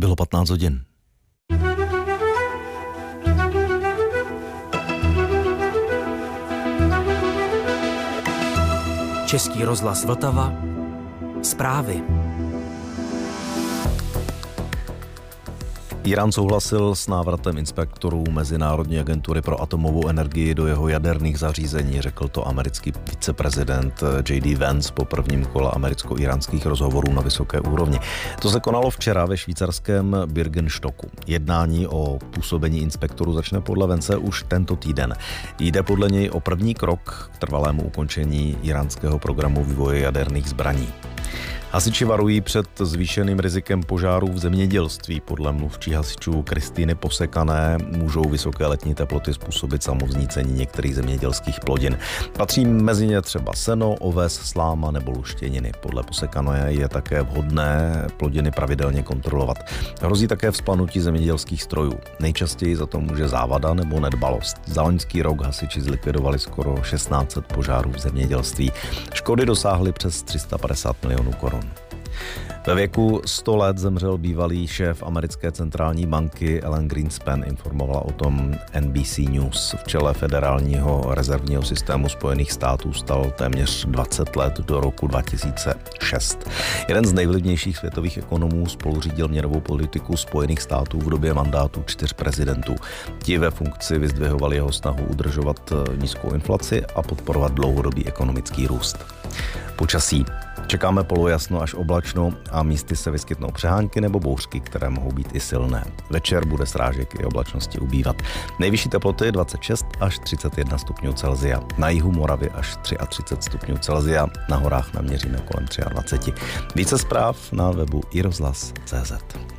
Bylo 15 hodin. Český rozhlas Vltava. Zprávy. Írán souhlasil s návratem inspektorů Mezinárodní agentury pro atomovou energii do jeho jaderných zařízení, řekl to americký viceprezident J.D. Vance po prvním kole americko-íránských rozhovorů na vysoké úrovni. To se konalo včera ve švýcarském Birkenstocku. Jednání o působení inspektorů začne podle Vance už tento týden. Jde podle něj o první krok k trvalému ukončení íránského programu vývoje jaderných zbraní. Hasiči varují před zvýšeným rizikem požárů v zemědělství. Podle mluvčí hasičů Kristýny Posekané můžou vysoké letní teploty způsobit samovznícení některých zemědělských plodin. Patří mezi ně třeba seno, oves, sláma nebo luštěniny. Podle Posekané je také vhodné plodiny pravidelně kontrolovat. Hrozí také vzplanutí zemědělských strojů. Nejčastěji za to může závada nebo nedbalost. Za loňský rok hasiči zlikvidovali skoro 1600 požárů v zemědělství. Škody dosáhly přes 350 milionů korun. Ve věku 100 let zemřel bývalý šéf americké centrální banky Alan Greenspan, informovala o tom NBC News. V čele federálního rezervního systému Spojených států stal téměř 20 let do roku 2006. Jeden z nejvlivnějších světových ekonomů spoluřídil měnovou politiku Spojených států v době mandátu 4 prezidentů. Ti ve funkci vyzdvihovali jeho snahu udržovat nízkou inflaci a podporovat dlouhodobý ekonomický růst. Počasí. Čekáme polojasno až oblačno a místy se vyskytnou přehánky nebo bouřky, které mohou být i silné. Večer bude srážek i oblačnosti ubývat. Nejvyšší teploty 26 až 31 stupňů Celsia. Na jihu Moravy až 33 stupňů Celsia. Na horách naměříme kolem 23. Více zpráv na webu iRozhlas.cz.